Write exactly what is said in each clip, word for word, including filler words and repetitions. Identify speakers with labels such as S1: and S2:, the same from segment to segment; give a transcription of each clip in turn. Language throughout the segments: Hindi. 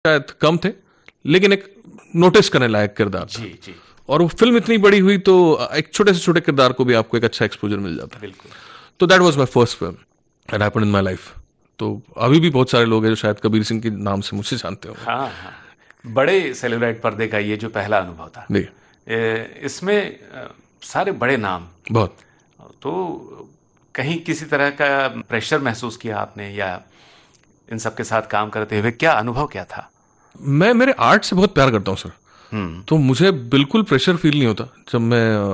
S1: शायद कम थे, लेकिन एक नोटिस करने लायक किरदार था।
S2: जी जी।
S1: और वो फिल्म इतनी बड़ी हुई तो एक छोटे से छोटे किरदार को भी आपको एक अच्छा एक्सपोजर मिल जाता है।
S2: बिल्कुल।
S1: तो that was my first film that happened in my life. तो अभी भी बहुत सारे लोग हैं जो शायद कबीर सिंह के नाम से मुझसे जानते हो।
S2: हाँ हाँ, बड़े सेलिब्रेट पर्दे का ये जो पहला अनुभव था,
S1: जी,
S2: ए, इसमें अ, सारे बड़े नाम,
S1: बहुत।
S2: तो कहीं किसी तरह का प्रेशर महसूस किया आपने, या इन सब के साथ काम करते हुए क्या अनुभव क्या था?
S1: मैं मेरे आर्ट से बहुत प्यार करता हूँ सर,
S2: हम्म।
S1: तो मुझे बिल्कुल प्रेशर फील नहीं होता जब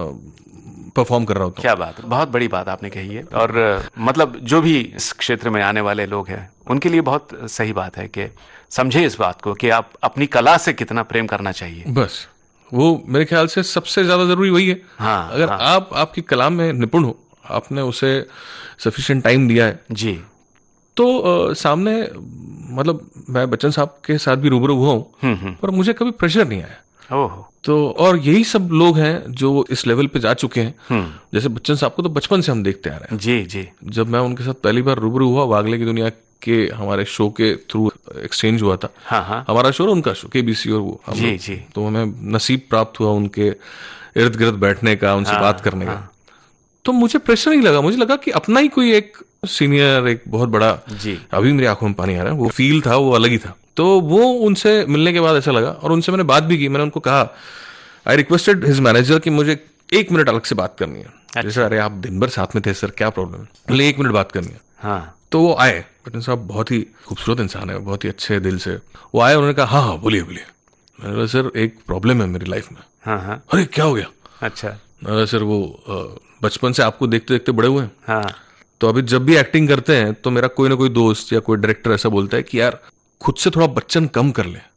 S1: मैं परफॉर्म कर रहा होता हूँ।
S2: क्या बात, बहुत बड़ी बात आपने कही है। और अ, मतलब जो भी इस क्षेत्र में आने वाले लोग हैं उनके लिए बहुत सही बात है कि समझे इस बात को कि आप अपनी कला से कितना प्रेम करना चाहिए।
S1: बस वो मेरे ख्याल से सबसे ज्यादा जरूरी वही है।
S2: हाँ,
S1: अगर
S2: हाँ।
S1: आप आपकी कला में निपुण हो, आपने उसे सफिशिएंट टाइम दिया है,
S2: जी।
S1: तो अ, सामने मतलब मैं बच्चन साहब के साथ भी रूबरू हुआ हूँ, पर मुझे कभी प्रेशर नहीं आया।
S2: ओह।
S1: तो और यही सब लोग हैं जो इस लेवल पे जा चुके हैं। जैसे बच्चन साहब को तो बचपन से हम देखते आ रहे हैं।
S2: जी जी।
S1: जब मैं उनके साथ पहली बार रूबरू हुआ, वागले की दुनिया के हमारे शो के थ्रू एक्सचेंज हुआ था।
S2: हाँ हाँ।
S1: हमारा शो और उनका शो, केबीसी और वो हम
S2: जी
S1: लोग।
S2: जी।
S1: तो हमें नसीब प्राप्त हुआ उनके इर्द गिर्द बैठने का, उनसे
S2: हाँ,
S1: बात करने
S2: हाँ।
S1: का। तो मुझे प्रेशर नहीं लगा, मुझे लगा कि अपना ही कोई एक सीनियर, एक बहुत बड़ा,
S2: जी।
S1: अभी मेरी आंखों में पानी आ रहा है, वो फील था, वो अलग ही था। तो वो उनसे मिलने के बाद ऐसा लगा, और उनसे मैंने बात भी की। मैंने उनको कहा, आई रिक्वेस्टेड हिज मैनेजर कि मुझे एक मिनट अलग से बात करनी है।
S2: अच्छा।
S1: जैसे अरे आप दिन भर साथ में थे सर, क्या प्रॉब्लम है, बोले एक मिनट बात करनी है।
S2: हाँ।
S1: तो वो आए, बटन साहब बहुत ही खूबसूरत इंसान है, बहुत ही अच्छे दिल से। वो आए, उन्होंने कहा हाँ हाँ बोलिए बोलिए। मैंने कहा सर एक प्रॉब्लम है मेरी लाइफ में।
S2: हाँ हाँ।
S1: अरे क्या हो गया?
S2: अच्छा।
S1: मैंने कहा सर वो अ, बचपन से आपको देखते देखते बड़े हुए हैं,
S2: हाँ।
S1: तो अभी जब भी एक्टिंग करते हैं तो मेरा कोई ना कोई दोस्त या कोई डायरेक्टर ऐसा बोलता है कि यार खुद से थोड़ा बच्चन कम कर ले।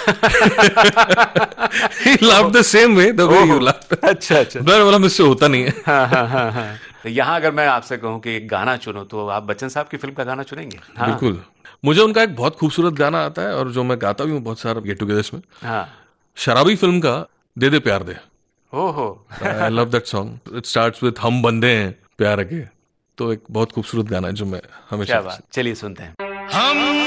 S1: He laughed the same way the way you laughed.
S2: अच्छा अच्छा।
S1: मैं बोला मुझसे होता नहीं है।
S2: हाँ हाँ हाँ हाँ। तो यहाँ अगर मैं आपसे कहूँ कि एक गाना चुनो, तो आप बच्चन साहब की फिल्म का गाना चुनेंगे? हाँ।
S1: बिल्कुल, मुझे उनका एक बहुत खूबसूरत गाना आता है और जो मैं गाता भी हूँ बहुत सारा गेट टुगेदर्स में।
S2: हाँ।
S1: शराबी फिल्म का दे दे प्यार दे।
S2: ओहो।
S1: I love that song. It starts with हम बंदे हैं प्यार के। तो एक बहुत खूबसूरत गाना है जो मैं हमेशा।
S2: क्या बात, चलिए सुनते हैं।
S1: हम